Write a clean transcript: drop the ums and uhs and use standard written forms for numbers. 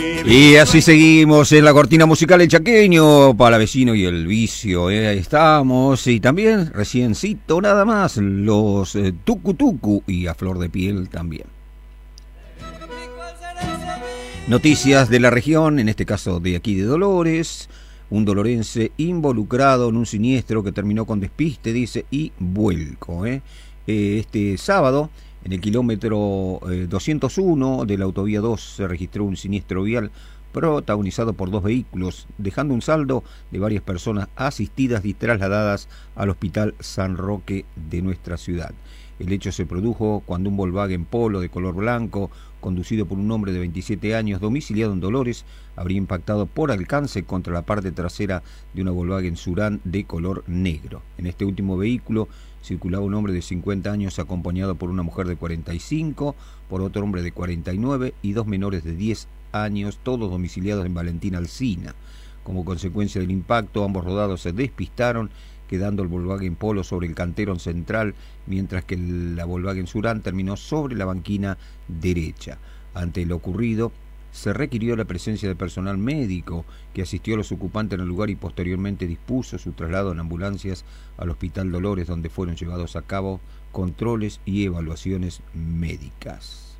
Y así seguimos en la cortina musical El Chaqueño, Palavecino y El Vicio, ahí estamos. Y también, reciencito nada más, los Tucu Tucu y A Flor de Piel también. Noticias de la región, en este caso de aquí de Dolores. Un dolorense involucrado en un siniestro que terminó con despiste, dice, y vuelco. Este sábado, en el kilómetro 201 de la autovía 2, se registró un siniestro vial protagonizado por dos vehículos, dejando un saldo de varias personas asistidas y trasladadas al Hospital San Roque de nuestra ciudad. El hecho se produjo cuando un Volkswagen Polo de color blanco, conducido por un hombre de 27 años, domiciliado en Dolores, habría impactado por alcance contra la parte trasera de una Volkswagen Surán de color negro. En este último vehículo circulaba un hombre de 50 años acompañado por una mujer de 45, por otro hombre de 49 y dos menores de 10 años, todos domiciliados en Valentín Alsina. Como consecuencia del impacto, ambos rodados se despistaron, quedando el Volkswagen Polo sobre el canterón central, mientras que la Volkswagen Surán terminó sobre la banquina derecha. Ante lo ocurrido, se requirió la presencia de personal médico que asistió a los ocupantes en el lugar y posteriormente dispuso su traslado en ambulancias al Hospital Dolores, donde fueron llevados a cabo controles y evaluaciones médicas.